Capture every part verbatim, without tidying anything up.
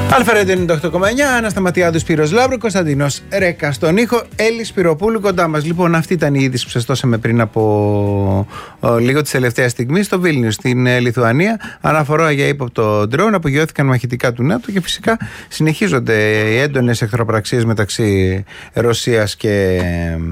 Αλφαρέντε ενενήντα οκτώ κόμμα εννιά, Ανασταματιάδου, Σπύρος Λάμπρου, Κωνσταντίνος Ρέκα στον ήχο, Έλλη Σπυροπούλου κοντά μας. Λοιπόν, αυτή ήταν η είδηση που σας δώσαμε πριν από ο, λίγο τη τελευταία στιγμή στο Βίλνιους, στην ε, Λιθουανία. Αναφορά για ύποπτο ντρόουν, απογειώθηκαν μαχητικά του ΝΑΤΟ και φυσικά συνεχίζονται οι έντονες εχθροπραξίες μεταξύ Ρωσίας και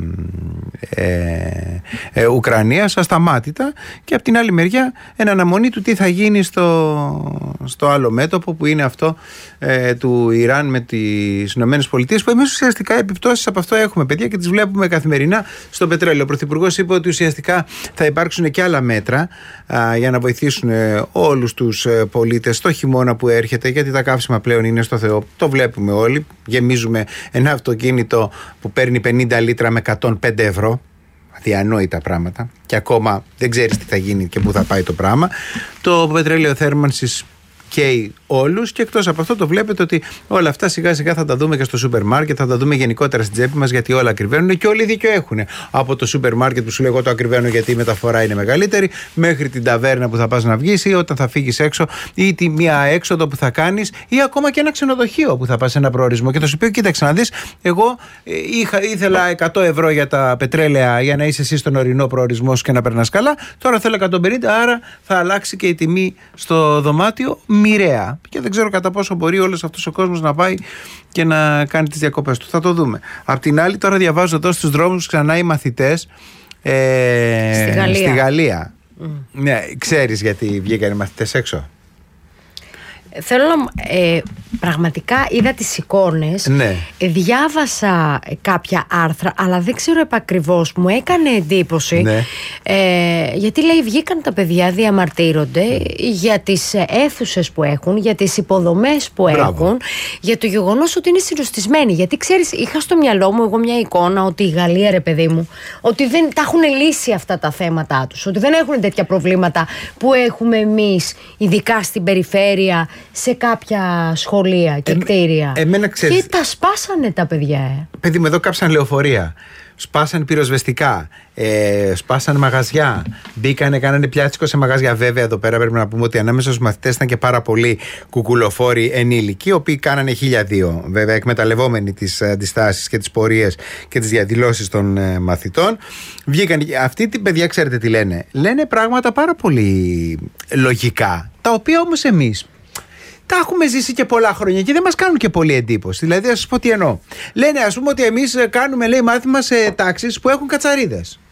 ε, ε, ε, Ουκρανίας, ασταμάτητα. Και από την άλλη μεριά, εν αναμονή του τι θα γίνει στο, στο άλλο μέτωπο που είναι αυτό ε, του Ιράν με τις Ηνωμένες Πολιτείες, που εμείς ουσιαστικά επιπτώσεις από αυτό έχουμε, παιδιά, και τις βλέπουμε καθημερινά στο πετρέλαιο. Ο Πρωθυπουργός είπε ότι ουσιαστικά θα υπάρξουν και άλλα μέτρα α, για να βοηθήσουν ε, όλους τους ε, πολίτες στο χειμώνα που έρχεται, γιατί τα καύσιμα πλέον είναι στο Θεό. Το βλέπουμε όλοι. Γεμίζουμε ένα αυτοκίνητο που παίρνει πενήντα λίτρα με εκατόν πέντε ευρώ. Αδιανόητα πράγματα. Και ακόμα δεν ξέρεις τι θα γίνει και πού θα πάει το πράγμα. Το πετρέλαιο θέρμανσης καίει όλους, και εκτός από αυτό το βλέπετε ότι όλα αυτά σιγά σιγά θα τα δούμε και στο σούπερ μάρκετ, θα τα δούμε γενικότερα στην τσέπη μας, γιατί όλα ακριβένουν και όλοι δίκιο έχουν. Από το σούπερ μάρκετ που σου λέω εγώ το ακριβένω γιατί η μεταφορά είναι μεγαλύτερη, μέχρι την ταβέρνα που θα πας να βγεις, ή όταν θα φύγεις έξω, ή τη μία έξοδο που θα κάνεις, ή ακόμα και ένα ξενοδοχείο που θα πας σε ένα προορισμό και θα σου πει: κοίταξε να δεις, εγώ είχα, ήθελα εκατό ευρώ για τα πετρέλαια για να είσαι εσύ στον ορεινό προορισμό σου και να περνάς καλά, τώρα θέλω εκατόν πενήντα, άρα θα αλλάξει και η τιμή στο δωμάτιο μοιραία. Και δεν ξέρω κατά πόσο μπορεί όλος αυτός ο κόσμος να πάει και να κάνει τις διακοπές του. Θα το δούμε. Απ' την άλλη, τώρα διαβάζω εδώ στους δρόμους ξανά οι μαθητές ε, στη Γαλλία. Στη Γαλλία. Mm. Ναι, ξέρεις γιατί βγήκαν οι μαθητές έξω? Θέλω να. Ε, πραγματικά είδα τις εικόνες. Ναι. Διάβασα κάποια άρθρα, αλλά δεν ξέρω επακριβώς. Μου έκανε εντύπωση. Ναι. Ε, γιατί λέει βγήκαν τα παιδιά, διαμαρτύρονται για τις αίθουσες που έχουν, για τις υποδομές που Μπράβο. έχουν, για το γεγονός ότι είναι συνοστισμένοι. Γιατί ξέρεις, είχα στο μυαλό μου εγώ μια εικόνα ότι η Γαλλία, ρε παιδί μου, ότι δεν τα έχουν λύσει αυτά τα θέματα τους. Ότι δεν έχουν τέτοια προβλήματα που έχουμε εμείς, ειδικά στην περιφέρεια, σε κάποια σχολεία και ε, κτίρια. Εμένα, ξέρεις, και τα σπάσανε τα παιδιά. Ε. Παιδί μου, εδώ κάψαν λεωφορεία. Σπάσαν πυροσβεστικά. Ε, σπάσαν μαγαζιά. Μπήκανε, κάνανε πιάτσικο σε μαγαζιά. Βέβαια, εδώ πέρα πρέπει να πούμε ότι ανάμεσα στους μαθητές ήταν και πάρα πολλοί κουκουλοφόροι ενήλικοι, οι οποίοι κάνανε χίλια δύο. Βέβαια, εκμεταλλευόμενοι τις αντιστάσεις και τις πορείες και τις διαδηλώσεις των ε, μαθητών. Βγήκαν. Αυτοί την παιδιά, ξέρετε τι λένε? Λένε πράγματα πάρα πολύ λογικά, τα οποία όμως εμείς τα έχουμε ζήσει και πολλά χρόνια και δεν μας κάνουν και πολύ εντύπωση. Δηλαδή, θα σας πω τι εννοώ. Λένε, ας πούμε, ότι εμείς κάνουμε, λέει, μάθημα σε τάξεις που έχουν κατσαρίδες.